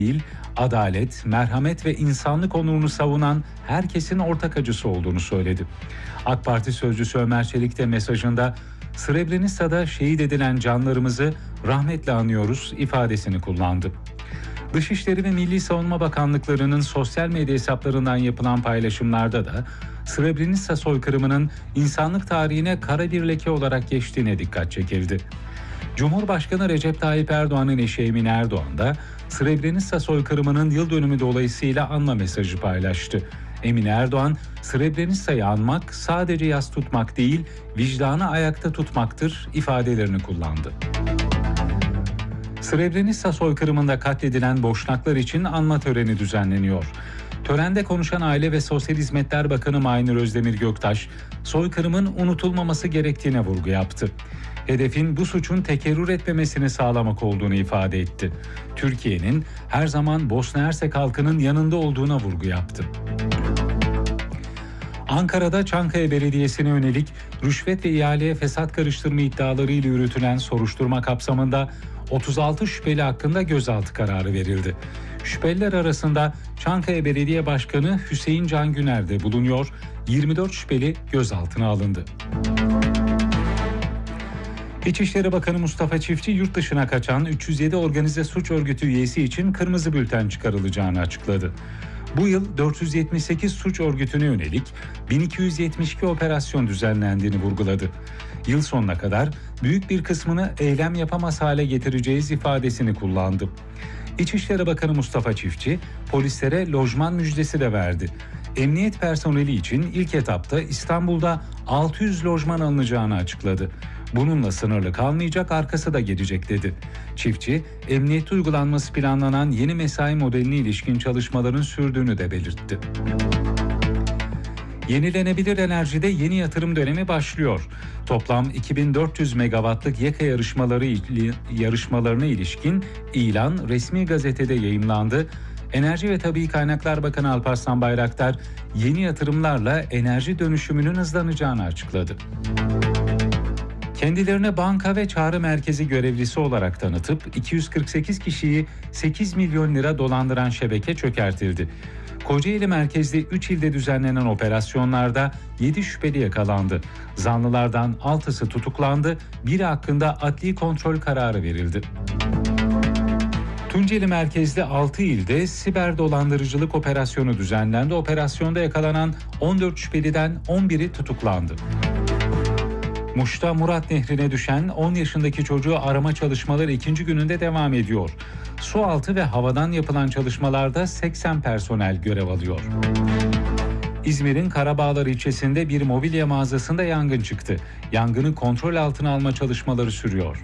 değil, adalet, merhamet ve insanlık onurunu savunan herkesin ortak acısı olduğunu söyledi. AK Parti sözcüsü Ömer Çelik de mesajında Srebrenica'da şehit edilen canlarımızı rahmetle anıyoruz ifadesini kullandı. Dışişleri ve Milli Savunma Bakanlıklarının sosyal medya hesaplarından yapılan paylaşımlarda da Srebrenica soykırımının insanlık tarihine kara bir leke olarak geçtiğine dikkat çekildi. Cumhurbaşkanı Recep Tayyip Erdoğan'ın eşi Emine Erdoğan da Srebrenica soykırımının yıl dönümü dolayısıyla anma mesajı paylaştı. Emine Erdoğan, Srebrenica'yı anmak sadece yas tutmak değil, vicdanı ayakta tutmaktır ifadelerini kullandı. Srebrenica soykırımında katledilen Boşnaklar için anma töreni düzenleniyor. Törende konuşan Aile ve Sosyal Hizmetler Bakanı Maynur Özdemir Göktaş, soykırımın unutulmaması gerektiğine vurgu yaptı. Hedefin bu suçun tekerrür etmemesini sağlamak olduğunu ifade etti. Türkiye'nin her zaman Bosna Hersek halkının yanında olduğuna vurgu yaptı. Ankara'da Çankaya Belediyesi'ne yönelik rüşvet ve ihaleye fesat karıştırma iddialarıyla yürütülen soruşturma kapsamında 36 şüpheli hakkında gözaltı kararı verildi. Şüpheliler arasında Çankaya Belediye Başkanı Hüseyin Can Güner de bulunuyor. 24 şüpheli gözaltına alındı. İçişleri Bakanı Mustafa Çiftçi yurt dışına kaçan 307 organize suç örgütü üyesi için kırmızı bülten çıkarılacağını açıkladı. Bu yıl 478 suç örgütüne yönelik 1272 operasyon düzenlendiğini vurguladı. Yıl sonuna kadar büyük bir kısmını eylem yapamaz hale getireceğiz ifadesini kullandı. İçişleri Bakanı Mustafa Çiftçi polislere lojman müjdesi de verdi. Emniyet personeli için ilk etapta İstanbul'da 600 lojman alınacağını açıkladı. Bununla sınırlı kalmayacak, arkası da gelecek dedi. Çiftçi, emniyette uygulanması planlanan yeni mesai modeline ilişkin çalışmaların sürdüğünü de belirtti. Yenilenebilir enerjide yeni yatırım dönemi başlıyor. Toplam 2400 megawattlık YEKA yarışmalarına ilişkin ilan resmi gazetede yayımlandı. Enerji ve Tabii Kaynaklar Bakanı Alparslan Bayraktar, yeni yatırımlarla enerji dönüşümünün hızlanacağını açıkladı. Kendilerine banka ve çağrı merkezi görevlisi olarak tanıtıp 248 kişiyi 8 milyon lira dolandıran şebeke çökertildi. Kocaeli merkezli 3 ilde düzenlenen operasyonlarda 7 şüpheli yakalandı. Zanlılardan 6'sı tutuklandı, biri hakkında adli kontrol kararı verildi. Tunceli merkezli 6 ilde siber dolandırıcılık operasyonu düzenlendi. Operasyonda yakalanan 14 şüpheliden 11'i tutuklandı. Muş'ta Murat Nehri'ne düşen 10 yaşındaki çocuğu arama çalışmaları ikinci gününde devam ediyor. Su altı ve havadan yapılan çalışmalarda 80 personel görev alıyor. İzmir'in Karabağlar ilçesinde bir mobilya mağazasında yangın çıktı. Yangını kontrol altına alma çalışmaları sürüyor.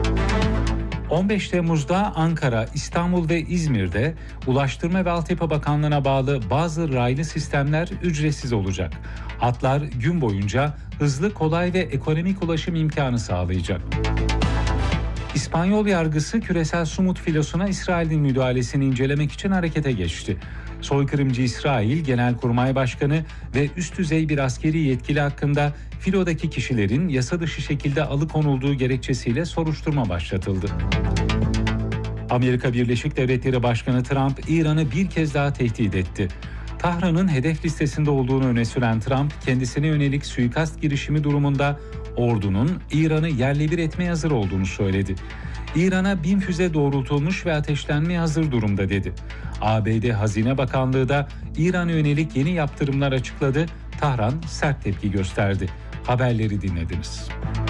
15 Temmuz'da Ankara, İstanbul ve İzmir'de Ulaştırma ve Altyapı Bakanlığı'na bağlı bazı raylı sistemler ücretsiz olacak. Hatlar gün boyunca hızlı, kolay ve ekonomik ulaşım imkanı sağlayacak. İspanyol yargısı küresel Sumut filosuna İsrail'in müdahalesini incelemek için harekete geçti. Soykırımcı İsrail Genelkurmay Başkanı ve üst düzey bir askeri yetkili hakkında filodaki kişilerin yasa dışı şekilde alıkonulduğu gerekçesiyle soruşturma başlatıldı. Amerika Birleşik Devletleri Başkanı Trump, İran'ı bir kez daha tehdit etti. Tahran'ın hedef listesinde olduğunu öne süren Trump, kendisine yönelik suikast girişimi durumunda ordunun İran'ı yerle bir etmeye hazır olduğunu söyledi. İran'a 1000 füze doğrultulmuş ve ateşlenmeye hazır durumda dedi. ABD Hazine Bakanlığı da İran'a yönelik yeni yaptırımlar açıkladı. Tahran sert tepki gösterdi. Haberleri dinlediniz.